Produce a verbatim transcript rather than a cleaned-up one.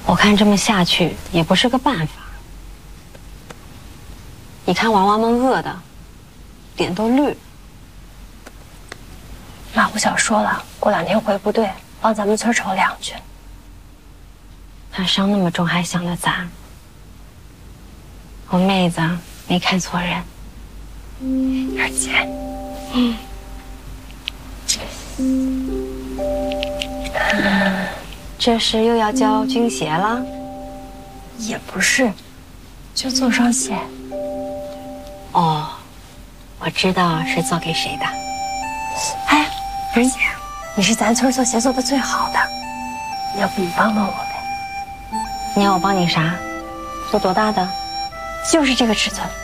我看这么下去也不是个办法。你看娃娃们饿的，脸都绿了。 妈，我想说了，过两天回部队，帮咱们村筹粮去。 他伤那么重，还想着咱。我妹子没看错人。 二姐，嗯， 这是又要交军鞋了？ 也不是，就做双鞋。 哦，我知道是做给谁的。 哎，二姐，你是咱村做鞋做的最好的，要不你帮帮我呗？ 你要我帮你啥？做多大的？ 就是这个尺寸。